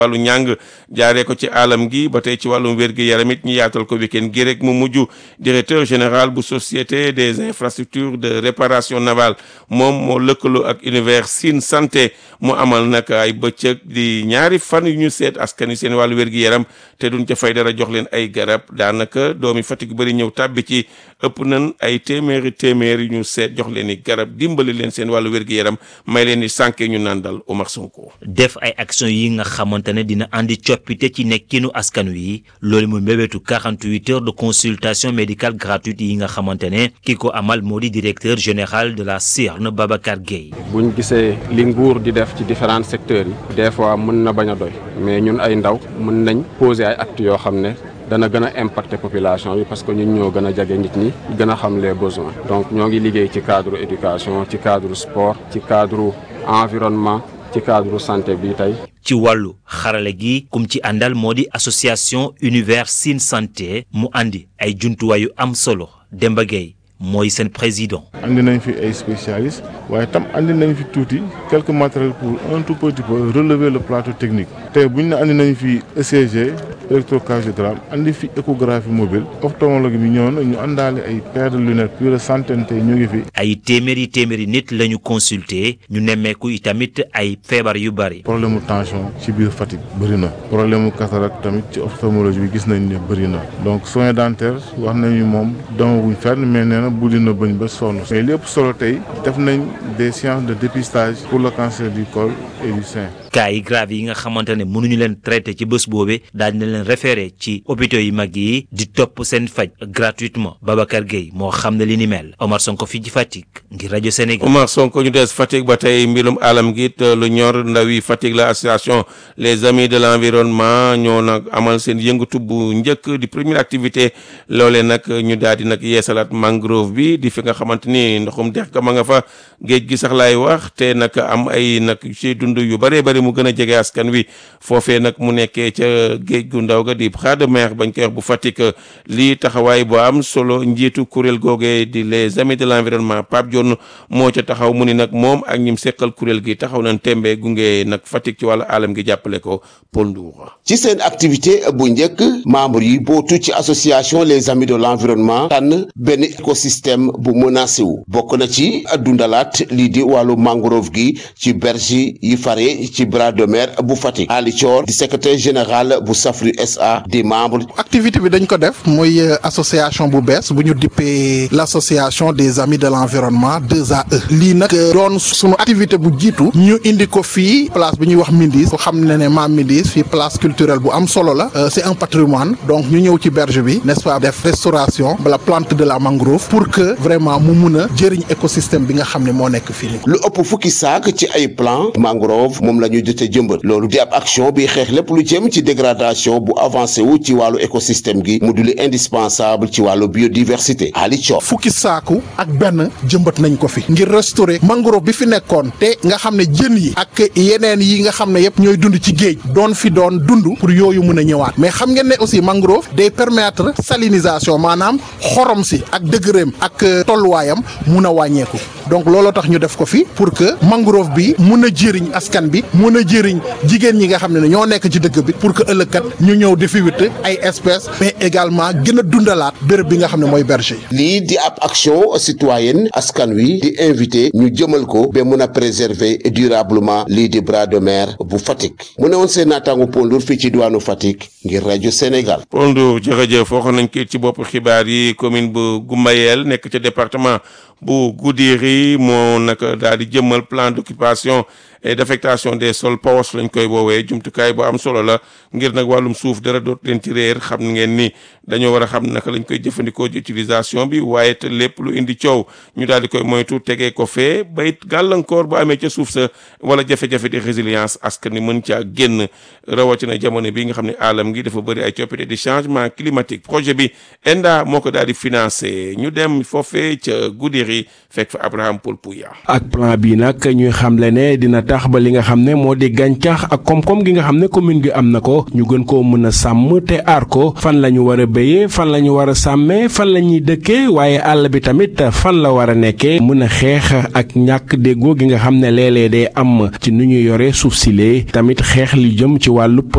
wàllu ñàng jaaree ko ci alam gi ba tey ci wàllum wér-gi-yaram it ñu yaatal ko week-end gi rek mu mujj directeur général bu société des infrastructures de réparation navale moom moo lëkkaloo ak univers Sine Santé mu amal nag ay bëccëg di ñaari fan yu ñu seet askan wi seen wàllu wér-gi-yaram te duñ ca fay dara jox leen ay garab daanaka doomi Fatick bëri ñëw tàbbi ci ëpp nañ ay téeméer yu ñu seet jox leen i garab dimbali leen seen wàllu wér-gi-yaram may leen di sànke ñu naan dal Omar Sonko. def ay action yi nga xamante ne dina andi coppite ci nekkinu askan wi loolu mu mbébétu 48 heures de consultation médicale gratuite yi nga xamante ne ki ko amal moo di directeur général de la CIRN Babacar Gueye. buñ gisee li nguur di def ci différents secteurs yi des fois mën na bañ a doy mais ñun ay ndaw mën nañ poser ay actes yoo xam ne dana gën a impacter population bi parce que ñun ñoo gën a jege nit ñi gën a xam les besoins donc ñoo ngi liggéey ci cadre éducation ci cadre sport ci cadre environnement ci cadre santé bi tey. ci wàllu xarale gi kum ci àndal moo di association univers Sine Santé mu andi ay jumtuwaay yu am solo Demba Gueye mooy seen président. andi nañ fi ay spécialistes waaye tam andi nañ fi tuuti quelques matériels pour un tout petit peu relever le plateau technique tey bu ñu ne andi nañ fi ECG électrocardiogramme andi fi échographie mobile ophtalmologue bi ñëw na ñu àndaale ay paires de lunettes plus de centaine tey ñu ngi fi. ay téeméeri nit la ñu consulter ñu nemmeeku itamit ay feebar yu bari. problème mu tension ci biir Fatick bëri na problème mu cataracte tamit ci ophtalmologie bi gis nañ ne bëri na donc soins dentaires wax nañu moom demaguñ fenn mais nee na buddi na bëñ ba sonn mais lépp solo tey def nañ des séances de dépistage pour le cancer du col et du sein. cas yi grave yi nga xamante ne mënuñu leen traité ci bés boobee daal dina leen référé ci hôpitaux yi mag yi di topp seen faj gratuitement Babacar Gueye moo xam ne li ni mel Omar Sonko fii ci Fatick ngir rajo Sénégal. Omar Sonko ñu des Fatick ba tey mbirum alam gi lu ñor ndaw yi Fatick la association les amis de l'environnement ñoo nag amal seen yëngatu bu njëkk di première activité loolee nag ñu daal di nag yeesalaat mangrove bi di fi nga xamante ni ndoxum dex ga ma nga fa géej gi sax laay wax te nag am ay nag ci dund yu bëree bëri mu gën a jege askan wi foofee nag mu nekkee ca géej gu ndaw ga di bras de mer bañ koy wax bu Fatick lii taxawaay bu am solo njiitu kuréel googee di les amis de l'environnement Pape Dione moo ca taxaw mu ni nag moom ak ñim seqal kuréel gi taxaw nañ tembe gunge nag Fatick ci wàllu alam gi jàppale ko Paul Ndour. ci seen activité bu njëkk membre yi bootu ci association les amis de l'environnement tànn benn écosystème bu menacé wu bokk na ci dundalaat lii di wàllu mangrove gi ci berge yi fare ci bras de mer bu Fatick. Ali Thior di secrétaire général bu Safri SA des membres. activité bi dañ ko def mooy association bu bees bu ñu dippee l'association des amis de l'environnement 2AE lii nag doon sunu activité bu jiitu ñu indi ko fii place bi ñuy wax Mindis ko xam ne maam Mindis fii place culturelle bu am solo la c'est un patrimoine donc ñu ñëw ci berge bi n'est-ce pas def restauration de la plante de la mangrove pour que vraiment mu mun a jëriñ écosystème bi nga xam ne moo nekk fii nii. lu ëpp fukki saak ci ay plant mangrove moom la ñu jotee jëmbat loolu di ab action bi xeex lépp lu jëm ci dégradation bu avancé wu ci wàllu écosystème gi mu duli indispensable ci wàllu biodiversité. Ali Thior fukki saaku ak benn jëmbat nañ ko fi ngir restaurer mangrove bi fi nekkoon te nga xam ne jën yi ak yeneen yi nga xam ne yëpp ñooy dund ci géej doon fi doon dund pour yooyu mun a ñëwaat mais xam ngeen ne aussi mangrove day permettre salinisation maanaam xorom si ak degrém ak tolluwaayam mun a wàññeeku donc looloo tax ñu def ko fi pour que mangrove bi mun a jëriñ askan bi mun a jëriñ jigéen ñi nga xam ne ñoo nekk ci dëkk bi pour que ëllëgkat ñu ñëw di fi witt ay espèces mais également gën a dundalaat béréb bi nga xam ne mooy berger. lii di ab action citoyenne askan wi di invité ñu jëmal ko ba mun a préserver durablement lii di bras de mer bu Fatick mu ne woon seen naataango Paul Ndour fii ci diwaanu Fatick ngir rajo Sénégal. Paul Ndour jërëjëf waxoon nañ ko ci bopp xibaar yi commune bu Goumayel nekk ca département bu Goudiri moo nag daal di jëmmal plan d'occupation et d'affectation des sols POAS lañ koy woowee jumtukaay bu am solo la ngir nag wàllum suuf dara doot leen ci réer xam ngeen ni dañoo war a xam naka lañ koy jëfandikoo ci utilisation bi waaye te lépp lu indi coow ñu daal di koy moytu tegee ko fee ba it gàllankoor bu amee ca suuf sa wala jafe-jafe di résilience askan ni mën caa génn rawatina jamono bi nga xam ne alam gi dafa bëri ay coppite di changement climatique projet bi ENDA moo ko daal di financé ñu dem foofee ca Goudiri fekk fa Abraham Paul Pouya. ak plan bi nag ñuy xamle ne dina tax ba li nga xam ne moo di gàncax ak koom-koom gi nga xam ne commune gi am na ko ñu gën koo mën a sàmm te aar ko fan la ñu war a béyee fan la ñu war a sàmmee fan la ñuy dëkkee waaye àll bi tamit fan la war a nekkee mën a xeex ak ñàkk déggoo gi nga xam ne léeg-léeg day am ci nu ñu yore suuf si lee tamit xeex li jëm ci wàllu